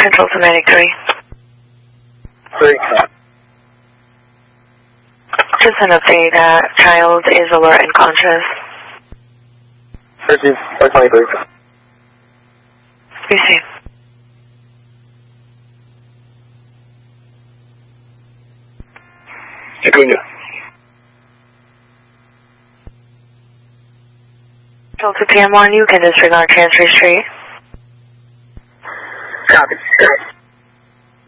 Control to Medic 3. 3. Just an update, child is alert and conscious. 423. We see. Acuna. Control to PM1, you can disregard Chancery Street. Copy.